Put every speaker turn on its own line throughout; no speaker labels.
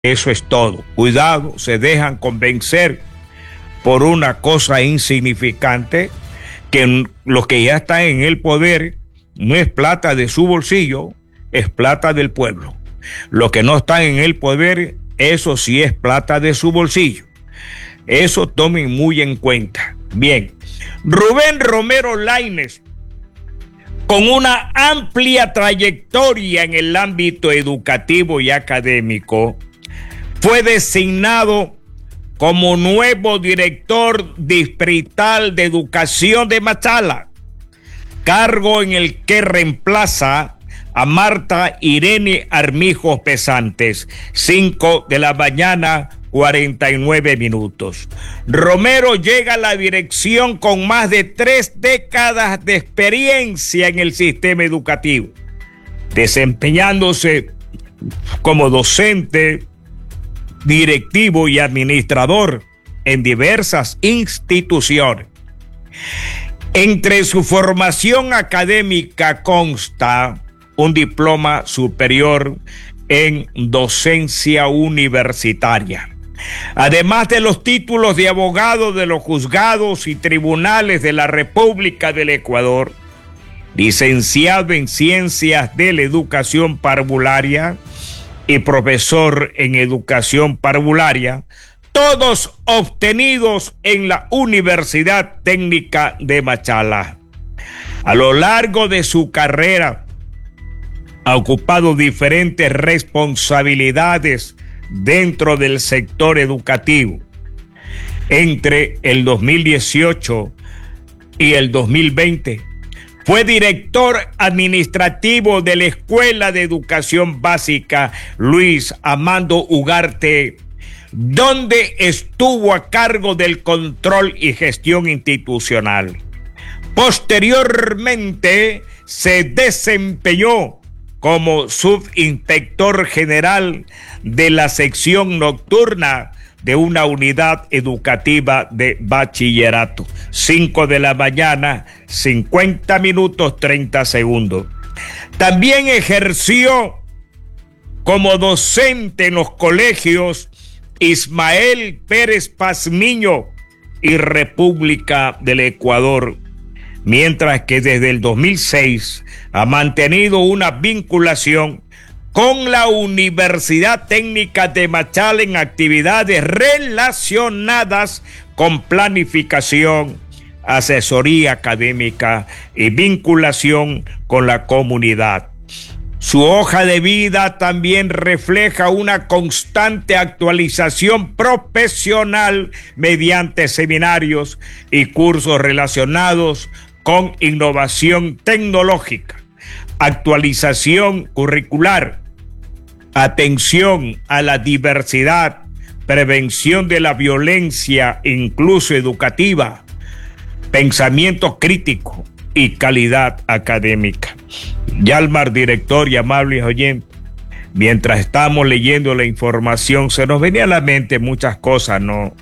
Eso es todo. Cuidado, se dejan convencer por una cosa insignificante, que los que ya están en el poder no es plata de su bolsillo, es plata del pueblo. Los que no están en el poder, eso sí es plata de su bolsillo. Eso tomen muy en cuenta. Bien, Rubén Romero Lainez, con una amplia trayectoria en el ámbito educativo y académico, fue designado como nuevo director distrital de educación de Machala, cargo en el que reemplaza a Marta Irene Armijos Pesantes. 5 de la mañana, 49 minutos. Romero llega a la dirección con más de 3 décadas de experiencia en el sistema educativo, desempeñándose como docente, directivo y administrador en diversas instituciones. Entre su formación académica consta un diploma superior en docencia universitaria, además de los títulos de abogado de los juzgados y tribunales de la República del Ecuador, licenciado en Ciencias de la Educación Parvularia y profesor en Educación Parvularia, todos obtenidos en la Universidad Técnica de Machala. A lo largo de su carrera ha ocupado diferentes responsabilidades dentro del sector educativo. Entre el 2018 y el 2020 fue director administrativo de la Escuela de Educación Básica Luis Amando Ugarte, donde estuvo a cargo del control y gestión institucional. Posteriormente se desempeñó como subinspector general de la sección nocturna de una unidad educativa de bachillerato. 5 de la mañana, 50 minutos, 30 segundos. También ejerció como docente en los colegios Ismael Pérez Pazmiño y República del Ecuador, mientras que desde el 2006 ha mantenido una vinculación con la Universidad Técnica de Machala en actividades relacionadas con planificación, asesoría académica y vinculación con la comunidad. Su hoja de vida también refleja una constante actualización profesional mediante seminarios y cursos relacionados con innovación tecnológica, actualización curricular, atención a la diversidad, prevención de la violencia, incluso educativa, pensamiento crítico y calidad académica. Yalmar, director y amables oyentes, mientras estamos leyendo la información, se nos venía a la mente muchas cosas, ¿no?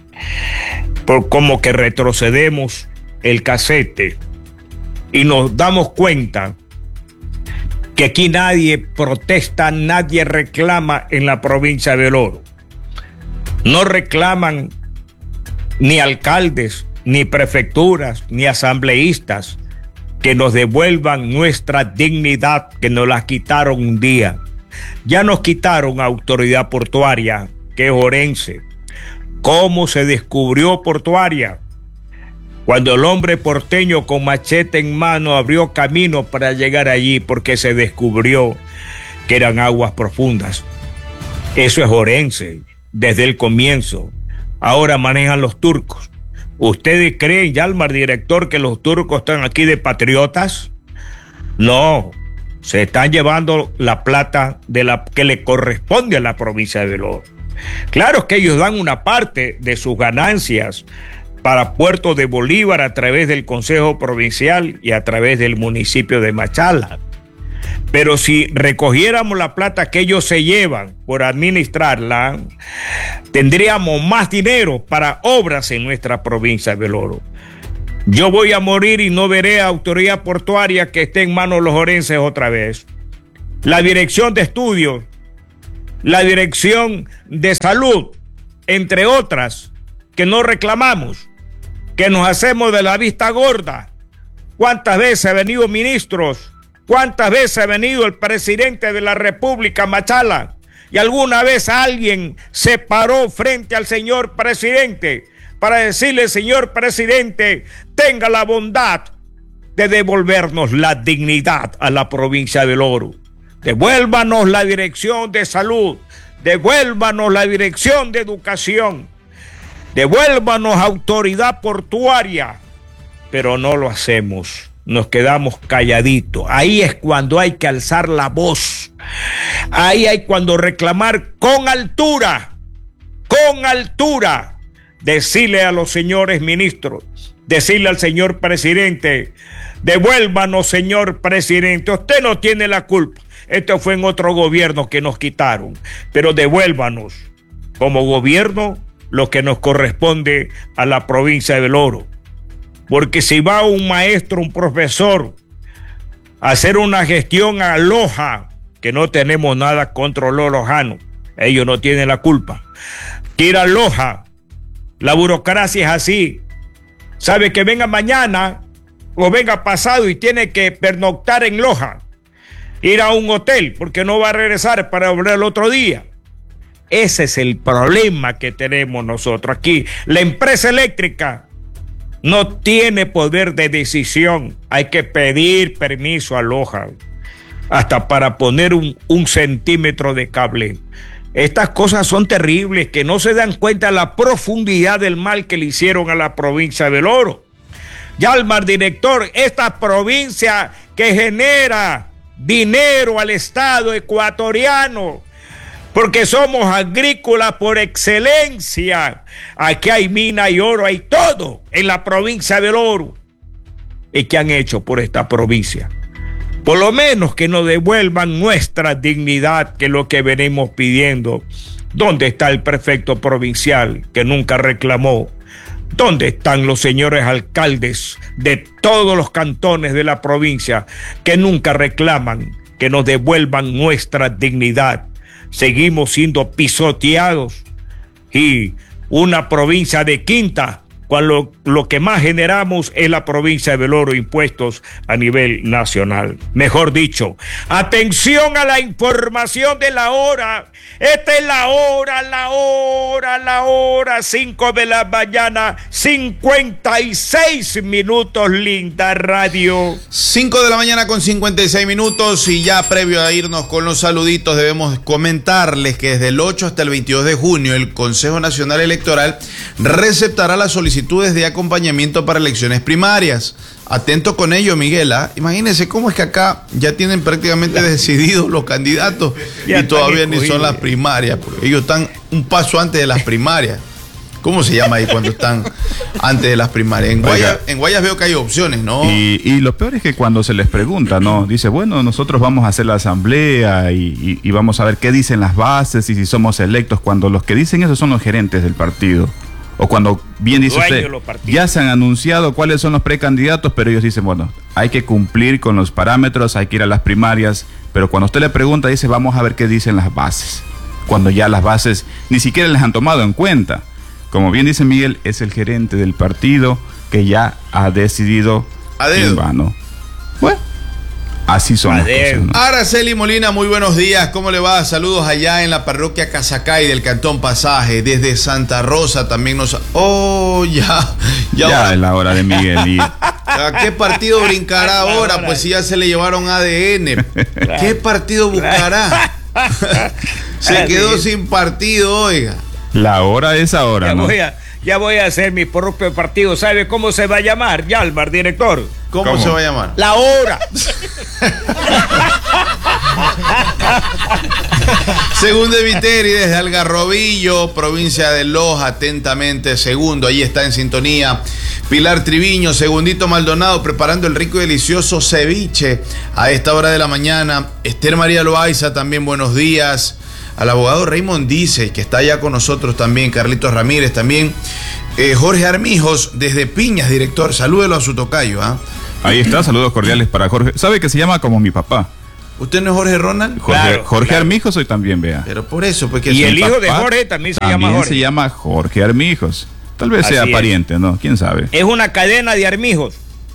Como que retrocedemos el casete y nos damos cuenta que aquí nadie protesta, nadie reclama en la provincia del Oro. No reclaman ni alcaldes, ni prefecturas, ni asambleístas que nos devuelvan nuestra dignidad, que nos la quitaron un día. Ya nos quitaron Autoridad Portuaria, que es Orense. ¿Cómo se descubrió Portuaria? Cuando el hombre porteño con machete en mano abrió camino para llegar allí, porque se descubrió que eran aguas profundas. Eso es Orense, desde el comienzo. Ahora manejan los turcos. ¿Ustedes creen, Yalmar, director, que los turcos están aquí de patriotas? No, se están llevando la plata de la que le corresponde a la provincia de Oro. Claro que ellos dan una parte de sus ganancias para Puerto de Bolívar a través del Consejo Provincial y a través del municipio de Machala. Pero si recogiéramos la plata que ellos se llevan por administrarla, tendríamos más dinero para obras en nuestra provincia del Oro. Yo voy a morir y no veré a Autoridad Portuaria que esté en manos de los orenses otra vez. La Dirección de Estudios la Dirección de Salud, entre otras, que no reclamamos, que nos hacemos de la vista gorda. ¿Cuántas veces ha venido ministros? ¿Cuántas veces ha venido el presidente de la República, Machala? Y alguna vez alguien se paró frente al señor presidente para decirle: señor presidente, tenga la bondad de devolvernos la dignidad a la provincia del Oro. Devuélvanos la Dirección de Salud, devuélvanos la Dirección de Educación, devuélvanos autoridad portuaria. Pero no lo hacemos, nos quedamos calladitos. Ahí es cuando hay que alzar la voz, ahí hay cuando reclamar con altura, decirle a los señores ministros, decirle al señor presidente: devuélvanos, señor presidente, usted no tiene la culpa, esto fue en otro gobierno que nos quitaron, pero devuélvanos como gobierno lo que nos corresponde a la provincia del Oro. Porque si va un maestro, un profesor, a hacer una gestión a Loja, que no tenemos nada contra los lojanos, ellos no tienen la culpa, que ir a Loja, la burocracia es así, sabe que venga mañana o venga pasado y tiene que pernoctar en Loja, ir a un hotel porque no va a regresar para volver el otro día. Ese es el problema que tenemos nosotros aquí. La empresa eléctrica no tiene poder de decisión. Hay que pedir permiso a Loja hasta para poner un centímetro de cable. Estas cosas son terribles, que no se dan cuenta de la profundidad del mal que le hicieron a la provincia del Oro. Yalmar, director, esta provincia que genera dinero al Estado ecuatoriano, porque somos agrícolas por excelencia. Aquí hay mina y oro, hay todo en la provincia del Oro. ¿Y qué han hecho por esta provincia? Por lo menos que nos devuelvan nuestra dignidad, que es lo que venimos pidiendo. ¿Dónde está el prefecto provincial que nunca reclamó? ¿Dónde están los señores alcaldes de todos los cantones de la provincia que nunca reclaman que nos devuelvan nuestra dignidad? Seguimos siendo pisoteados, y una provincia de quinta, cuando lo que más generamos es la provincia del Oro, impuestos a nivel nacional. Mejor dicho, atención a la información de la hora. Esta es la hora, 5 de la mañana, 56 minutos, linda radio.
5 de la mañana con 56 minutos, y ya previo a irnos con los saluditos debemos comentarles que desde el 8 hasta el 22 de junio el Consejo Nacional Electoral receptará las solicitudes de acompañamiento para elecciones primarias. Atento con ello, Miguel, ¿eh? Imagínense cómo es que acá ya tienen prácticamente decididos los candidatos y todavía ni son las primarias, porque ellos están un paso antes de las primarias. ¿Cómo se llama ahí cuando están antes de las primarias? En Guayas veo que hay opciones, ¿no?
Y lo peor es que cuando se les pregunta, ¿no? Dice, bueno, nosotros vamos a hacer la asamblea y vamos a ver qué dicen las bases y si somos electos, cuando los que dicen eso son los gerentes del partido. O cuando bien dice usted, ya se han anunciado cuáles son los precandidatos, pero ellos dicen, bueno, hay que cumplir con los parámetros, hay que ir a las primarias, pero cuando usted le pregunta, dice, vamos a ver qué dicen las bases, cuando ya las bases ni siquiera les han tomado en cuenta. Como bien dice Miguel, es el gerente del partido que ya ha decidido quién va, ¿no? Bueno, así son las cosas, ¿no?
Araceli Molina, muy buenos días, ¿cómo le va? Saludos allá en la parroquia Casacay del Cantón Pasaje, desde Santa Rosa también nos... Oh, ya
es la hora de Miguel. Y...
¿A qué partido brincará ahora? Pues si ya se le llevaron ADN. ¿Qué partido buscará? Se quedó sin partido, oiga.
La hora es ahora, ¿no?
Ya voy a hacer mi propio partido. ¿Sabe cómo se va a llamar, Yalmar, director?
¿Cómo se va a llamar?
La hora.
Segundo de Viteri desde Algarrobillo, provincia de Loja, atentamente. Segundo, ahí está en sintonía Pilar Triviño. Segundito Maldonado preparando el rico y delicioso ceviche a esta hora de la mañana. Esther María Loaiza también, buenos días. Al abogado Raymond Dice, que está allá con nosotros también. Carlitos Ramírez también. Jorge Armijos desde Piñas, director. Salúdelo a su tocayo, ¿ah?
Ahí está, saludos cordiales para Jorge. Sabe que se llama como mi papá.
¿Usted no es Jorge Ronald?
Jorge Armijos soy también, vea.
Pero por eso, porque
y el hijo de Jorge también se llama Jorge.
Se llama Jorge Armijos. Tal vez
Así
sea
es.
pariente, ¿no? ¿Quién sabe?
Es una cadena de Armijos.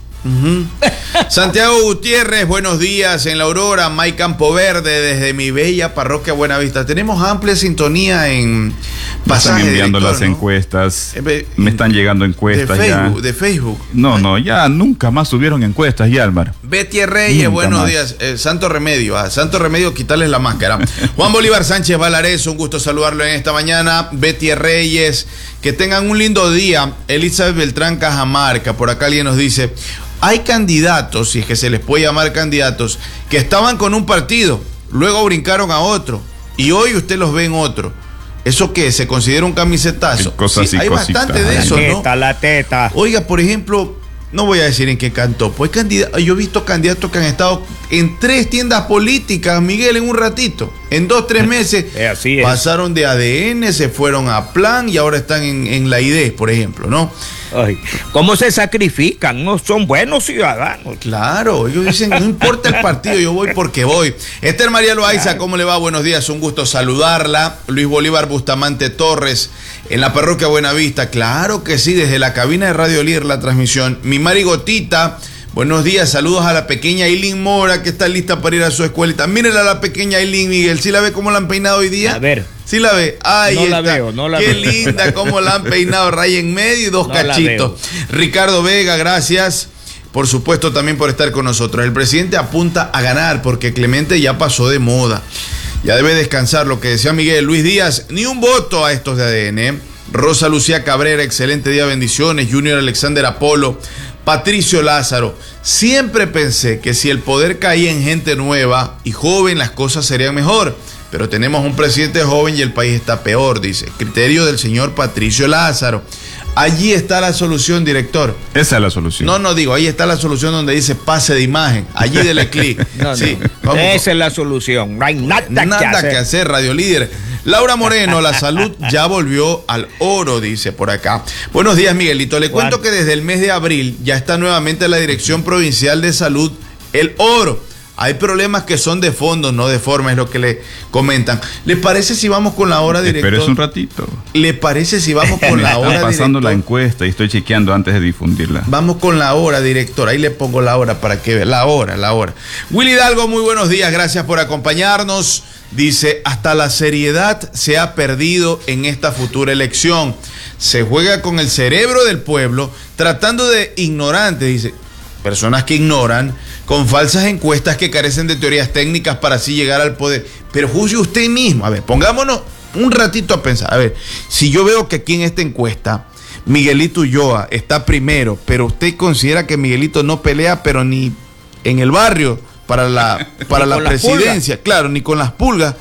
Santiago Gutiérrez, buenos días en La Aurora. Mike Campoverde, desde mi bella parroquia Buenavista. Tenemos amplia sintonía en pasaje.
Están enviando
director,
las
¿no?
encuestas. Me están llegando encuestas
de Facebook.
No, ya nunca más subieron encuestas, Yalmar.
Betty Reyes,
Nunca
buenos
más.
días. Santo Remedio, Santo Remedio, quitarles la máscara. Juan Bolívar Sánchez Valares, un gusto saludarlo en esta mañana. Betty Reyes, que tengan un lindo día. Elizabeth Beltrán Cajamarca, por acá alguien nos dice: hay candidatos, si es que se les puede llamar candidatos, que estaban con un partido, luego brincaron a otro, y hoy usted los ve en otro. ¿Eso qué? ¿Se considera un camisetazo?
Sí,
hay bastante de eso, ¿no?
La teta.
Oiga, por ejemplo, no voy a decir en qué cantó, pues yo he visto candidatos que han estado en 3 tiendas políticas, Miguel, en un ratito. En 2-3 meses
Así es.
pasaron de ADN, se fueron a Plan y ahora están en la ID, por ejemplo, ¿no?
Ay, ¿cómo se sacrifican? No son buenos ciudadanos.
Claro, ellos dicen, no importa el partido, yo voy porque voy. Esther María Loaiza, ¿cómo le va? Buenos días, un gusto saludarla. Luis Bolívar Bustamante Torres, en la parroquia Buenavista, claro que sí, desde la cabina de Radio Líder la transmisión. Mi Mari Gotita, buenos días, saludos a la pequeña Eileen Mora, que está lista para ir a su escuelita. Mírenla a la pequeña Eileen, Miguel, ¿sí la ve cómo la han peinado hoy día?
A ver.
¿Sí la ve? Ahí
No
está.
la veo, no la
Qué
veo.
linda cómo la han peinado, raya en medio y 2
No la
cachitos. Ricardo Vega, gracias. Por supuesto, también por estar con nosotros. El presidente apunta a ganar porque Clemente ya pasó de moda. Ya debe descansar, lo que decía Miguel. Luis Díaz, ni un voto a estos de ADN. Rosa Lucía Cabrera, excelente día, bendiciones. Junior Alexander Apolo. Patricio Lázaro, siempre pensé que si el poder caía en gente nueva y joven, las cosas serían mejor. Pero tenemos un presidente joven y el país está peor, dice. Criterio del señor Patricio Lázaro. Allí está la solución, director.
Esa es la solución.
No, digo, ahí está la solución donde dice pase de imagen. Allí dele clic.
No,
sí,
no.
vamos.
Esa es la solución. No hay nada
Que hacer, Radio Líder. Laura Moreno, la salud ya volvió al oro, dice por acá. Buenos días, Miguelito. Le cuento que desde el mes de abril ya está nuevamente la Dirección Provincial de Salud el oro. Hay problemas que son de fondo, no de forma, es lo que le comentan. ¿Le parece si vamos con la hora, director?
Espérese un ratito.
¿Le parece si vamos con la hora,
Están pasando
director?
la encuesta y estoy chequeando antes de difundirla.
Vamos con la hora, director. Ahí le pongo la hora para que vea. La hora. Willy Hidalgo, muy buenos días. Gracias por acompañarnos. Dice, hasta la seriedad se ha perdido en esta futura elección. Se juega con el cerebro del pueblo, tratando de ignorantes, dice, personas que ignoran, con falsas encuestas que carecen de teorías técnicas para así llegar al poder. Pero juzgue usted mismo. A ver, pongámonos un ratito a pensar. A ver, si yo veo que aquí en esta encuesta Miguelito Ulloa está primero, pero usted considera que Miguelito no pelea, pero ni en el barrio para la presidencia, claro, ni con las pulgas,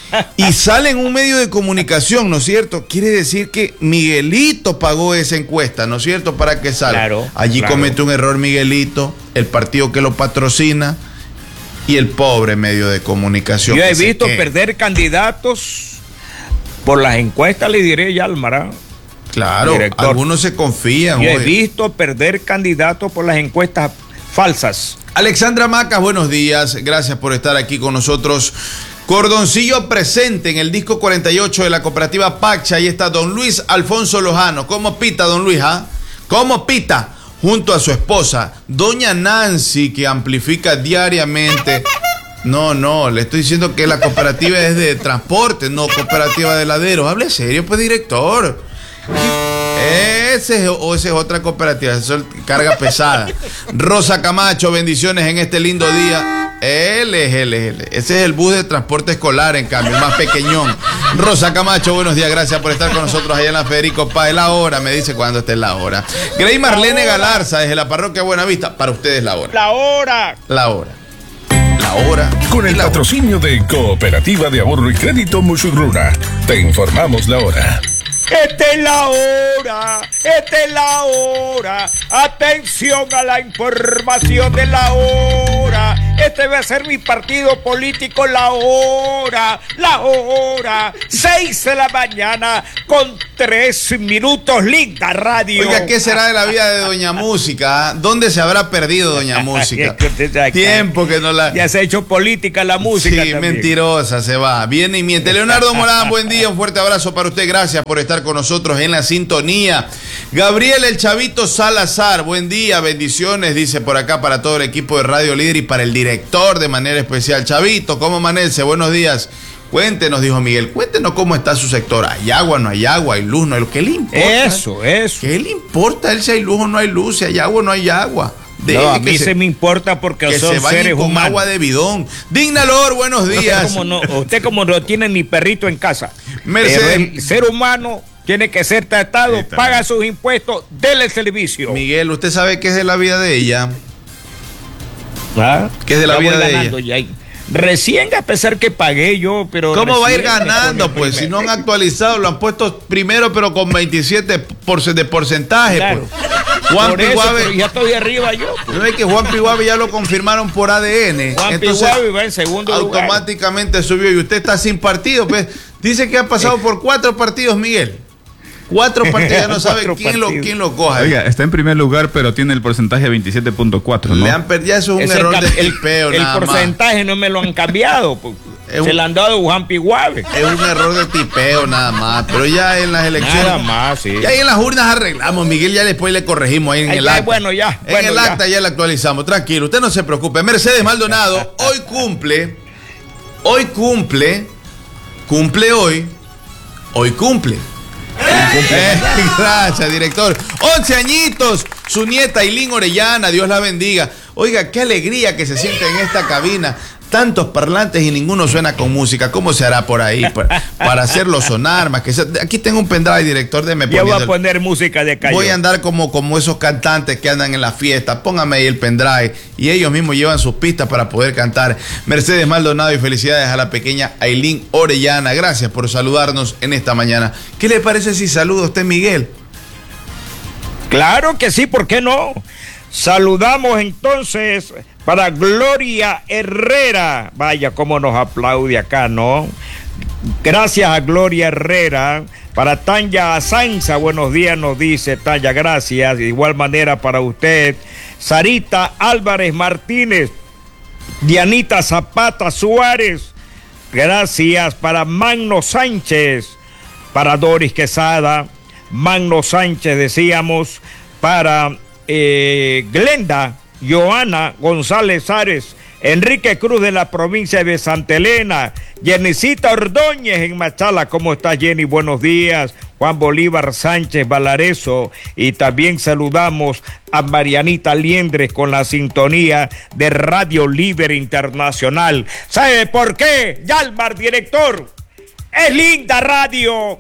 y sale en un medio de comunicación, ¿no es cierto? Quiere decir que Miguelito pagó esa encuesta, ¿no es cierto? Para que salga.
Claro,
Allí
claro.
comete un error Miguelito, el partido que lo patrocina y el pobre medio de comunicación.
Yo he
que se
visto
queja.
perder candidatos por las encuestas, le diré ya, Almará.
Claro,
Director.
algunos se confían.
Yo he
oye.
visto perder candidatos por las encuestas falsas.
Alexandra Macas, buenos días. Gracias por estar aquí con nosotros. Cordoncillo presente en el disco 48 de la cooperativa Pacha. Ahí está don Luis Alfonso Lojano. ¿Cómo pita, don Luis? ¿Cómo pita? Junto a su esposa, doña Nancy, que amplifica diariamente. No, le estoy diciendo que la cooperativa es de transporte, no cooperativa de heladeros. Hable serio, pues, director. Esa es otra cooperativa, eso es carga pesada. Rosa Camacho, bendiciones en este lindo día. Ese es el bus de transporte escolar, en cambio, más pequeñón. Rosa Camacho, buenos días, gracias por estar con nosotros allá en la Federico Páez. La hora, me dice cuándo esté la hora. Grey Marlene Galarza, desde la parroquia Buenavista, para ustedes la hora.
La hora.
La hora. La hora.
Con el
y la hora.
patrocinio de Cooperativa de Ahorro y Crédito Musurruna, te informamos la hora.
Esta es la hora. Atención a la información de la hora. Este va a ser mi partido político, la hora, 6 de la mañana con 3 minutos, linda radio.
Oiga, ¿qué será de la vida de Doña Música? ¿Dónde se habrá perdido Doña Música? Tiempo que no la...
Ya se ha hecho política la música.
Sí,
también.
mentirosa, se va. Viene y miente. Leonardo Morán, buen día, un fuerte abrazo para usted. Gracias por estar con nosotros en la sintonía. Gabriel El Chavito Salazar, buen día, bendiciones, dice por acá para todo el equipo de Radio Líder y para el director de manera especial. Chavito, ¿cómo amanece? Buenos días. Cuéntenos, dijo Miguel, cuéntenos cómo está su sector. ¿Hay agua, no hay agua? ¿Hay luz, no hay luz? ¿Qué le importa?
Eso.
¿Qué le importa a él si hay luz o no hay luz? Si hay agua o no hay agua.
No, a mí se me importa porque
que
son
se vayan
seres
con
humanos.
Agua de bidón. Dignalor, buenos días.
Usted como no tiene ni perrito en casa.
Mercedes.
Pero el ser humano tiene que ser tratado, paga sus impuestos, dele el servicio.
Miguel, ¿usted sabe qué es de la vida de ella?
¿Ah?
¿Qué es de la vida de ella?
Ya. Recién, a pesar que pagué yo, pero...
¿Cómo va a ir ganando? Pues si no han actualizado, lo han puesto primero, pero con 27% de porcentaje.
Claro.
Pues. Juan
Piguave, ya estoy arriba yo.
Pues. No es que Juan Piguave ya lo confirmaron por ADN.
Juan
Entonces,
Piguave va en segundo
automáticamente subió y usted está sin partido. Pues dice que ha pasado por 4 partidos, Miguel. 4 partidos, ya no sabe quién lo coja.
Oiga, está en primer lugar, pero tiene el porcentaje de 27.4, ¿no?
Le han perdido, eso es un error de tipeo,
el
nada
porcentaje
más.
No me lo han cambiado. Se le han dado Juan Piguave.
Es un error de tipeo nada más, pero ya en las elecciones.
Nada más, sí.
Ya ahí en las urnas arreglamos, Miguel, ya después le corregimos ahí en el acta.
Bueno, ya.
En el acta ya le actualizamos, tranquilo, usted no se preocupe. Mercedes Maldonado, hoy cumple. Gracias, director. 11 añitos, su nieta Ailín Orellana, Dios la bendiga. Oiga, qué alegría que se siente en esta cabina. Tantos parlantes y ninguno suena con música. ¿Cómo se hará por ahí para hacerlo sonar? Más que aquí tengo un pendrive, director.
Yo voy a poner música de calle.
Voy a andar como esos cantantes que andan en la fiesta. Póngame ahí el pendrive y ellos mismos llevan sus pistas para poder cantar. Mercedes Maldonado y felicidades a la pequeña Ailín Orellana. Gracias por saludarnos en esta mañana. ¿Qué le parece si saluda a usted, Miguel?
Claro que sí, ¿por qué no? Saludamos entonces para Gloria Herrera. Vaya, cómo nos aplaude acá, ¿no? Gracias a Gloria Herrera. Para Tanya Asanza, buenos días, nos dice Tanya, gracias. De igual manera para usted. Sarita Álvarez Martínez. Dianita Zapata Suárez. Gracias para Magno Sánchez. Para Doris Quesada. Magno Sánchez, decíamos. Para Glenda Joana González Ares, Enrique Cruz de la provincia de Santa Elena, Jenicita Ordóñez en Machala. ¿Cómo está, Jenny? Buenos días. Juan Bolívar Sánchez Valareso, y también saludamos a Marianita Liendres con la sintonía de Radio Libre Internacional. ¿Sabe por qué, Yalmar, director? Es linda radio.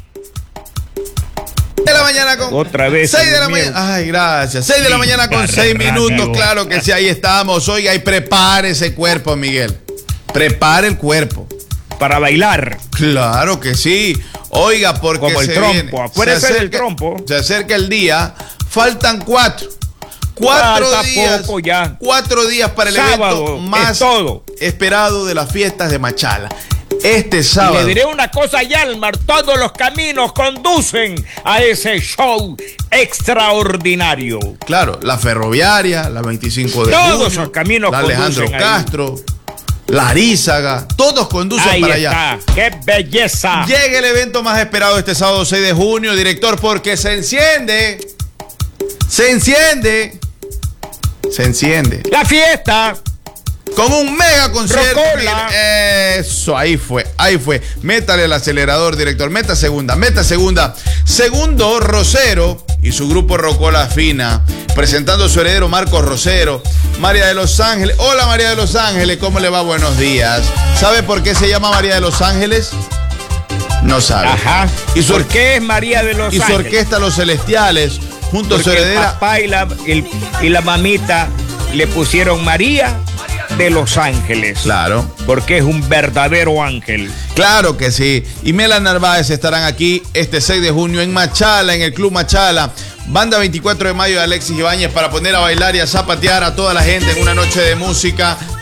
De la mañana con
otra vez
6 de la mañana. Ay, gracias. 6 de la mañana con 6 minutos. Claro que sí, ahí estamos. Oiga, y prepare ese cuerpo, Miguel. Prepare el cuerpo
para bailar.
Claro que sí. Oiga, porque
como el trompo. Acuérdese del trompo.
Se acerca el día. Faltan 4. 4 días.
Poco ya.
4 días para el
sábado,
evento más esperado de las fiestas de Machala. Este sábado.
Y le diré una cosa, Yalmar, todos los caminos conducen a ese show extraordinario.
Claro, la ferroviaria, la 25 de junio,
todos los caminos
la Alejandro Castro, la Arízaga, todos conducen
ahí
para
está.
allá.
¡Qué belleza!
Llega el evento más esperado este sábado 6 de junio, director, porque se enciende
la fiesta.
Con un mega concierto. Eso, ahí fue. Métale el acelerador, director. Meta segunda. Segundo, Rosero y su grupo Rocola Fina, presentando a su heredero Marcos Rosero. María de Los Ángeles. Hola, María de Los Ángeles, ¿cómo le va? Buenos días. ¿Sabe por qué se llama María de Los Ángeles? No sabe.
Ajá. ¿Por qué es María de Los Ángeles?
Y su orquesta Los Celestiales, junto a su heredera.
El papá y la mamita le pusieron María de Los Ángeles.
Claro.
Porque es un verdadero ángel.
Claro que sí. Y Mela Narváez estarán aquí este 6 de junio en Machala, en el Club Machala. Banda 24 de mayo de Alexis Ibáñez para poner a bailar y a zapatear a toda la gente en una noche de música.